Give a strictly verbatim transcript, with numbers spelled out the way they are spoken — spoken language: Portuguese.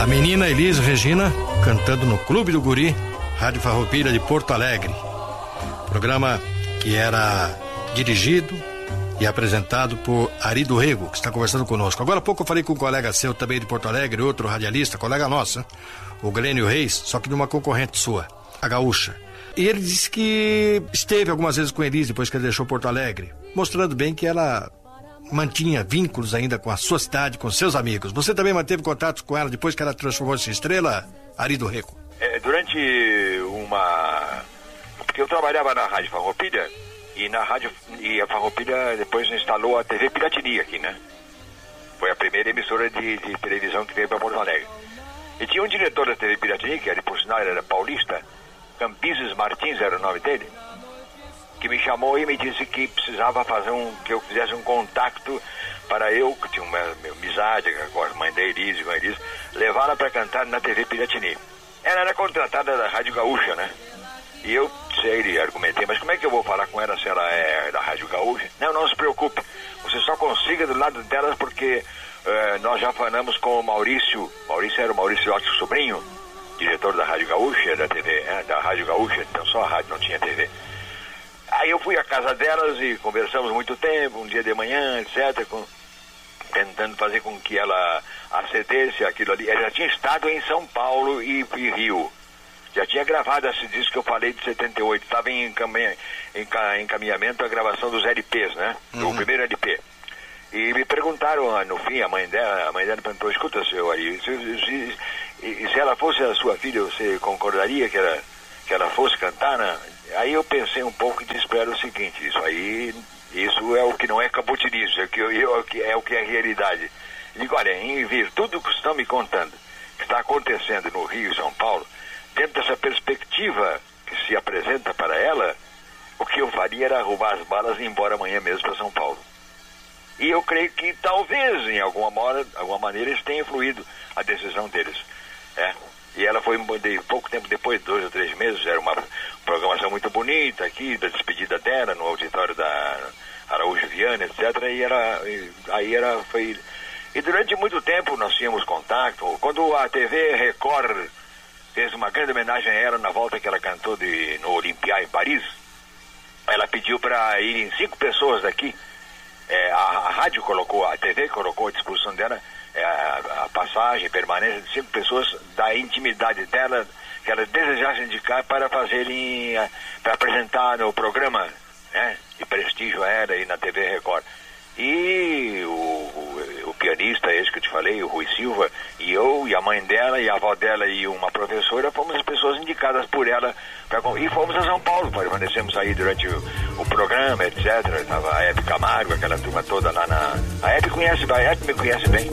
menina Elis Regina cantando no Clube do Guri, Rádio Farroupilha de Porto Alegre. Programa que era dirigido e apresentado por Ari do Rego, que está conversando conosco. Agora há pouco eu falei com um colega seu também de Porto Alegre, outro radialista, colega nosso, o Glênio Reis, só que de uma concorrente sua, a Gaúcha. E ele disse que esteve algumas vezes com Elis depois que ele deixou Porto Alegre, mostrando bem que ela mantinha vínculos ainda com a sua cidade, com seus amigos. Você também manteve contato com ela depois que ela transformou-se em estrela, Ari do Rego? É, durante uma... Porque eu trabalhava na Rádio Farroupilha, e na rádio, e a Farroupilha depois instalou a T V Piratini aqui, né? Foi a primeira emissora de, de televisão que veio para Porto Alegre. E tinha um diretor da T V Piratini, que era, por sinal, era paulista, Campises Martins era o nome dele, que me chamou e me disse que precisava fazer um, que eu fizesse um contato para eu, que tinha uma, uma amizade com a mãe da Elis, com a Elis, levá-la para cantar na T V Piratini. Ela era contratada da Rádio Gaúcha, né? E eu sei, argumentei, mas como é que eu vou falar com ela se ela é da Rádio Gaúcha? Não, não se preocupe, você só consiga do lado delas porque uh, nós já falamos com o Maurício, Maurício era o Maurício Otto Sobrinho, diretor da Rádio Gaúcha, da T V, é, da Rádio Gaúcha, então só a rádio, não tinha T V. Aí eu fui à casa delas e conversamos muito tempo, um dia de manhã, etcétera, com, tentando fazer com que ela acedesse aquilo ali. Ela já tinha estado em São Paulo e, e Rio. Já tinha gravado esse disco que eu falei de setenta e oito. Estava em, encaminha, em encaminhamento a gravação dos L Ps, né? Uhum. O primeiro L P. E me perguntaram, no fim, a mãe dela, a mãe dela perguntou, escuta, senhor Ari, se, se, se, se ela fosse a sua filha, você concordaria que ela, que ela fosse cantar, né? Aí eu pensei um pouco e disse para ela o seguinte, isso aí, isso é o que não é cabotinice, é o que, é o que é realidade. E digo, olha, em virtude do que estão me contando, que está acontecendo no Rio e São Paulo, dentro dessa perspectiva que se apresenta para ela, o que eu faria era arrumar as balas e ir embora amanhã mesmo para São Paulo. E eu creio que talvez, em alguma, hora, alguma maneira, isso tenha influído a decisão deles. É. E ela foi de pouco tempo depois, dois ou três meses, era uma programação muito bonita aqui, da despedida dela, no auditório da Araújo Viana, etcétera. E ela, e, aí ela foi... E durante muito tempo nós tínhamos contato. Quando a T V Record fez uma grande homenagem a ela na volta que ela cantou de, no Olympia em Paris, ela pediu para irem cinco pessoas daqui. É, a, a rádio colocou, a T V colocou à disposição dela é, a, a passagem, permanência de cinco pessoas da intimidade dela, que ela desejasse indicar para fazerem, para apresentar no programa, né, de prestígio a ela aí na T V Record. E o, o, o pianista, esse que eu te falei, o Rui Silva, e eu, e a mãe dela, e a avó dela, e uma professora, fomos as pessoas indicadas por ela, pra, e fomos a São Paulo, permanecemos aí durante o, o programa, etcétera. Estava a Hebe Camargo, aquela turma toda lá na... A Hebe conhece, a Hebe me conhece bem.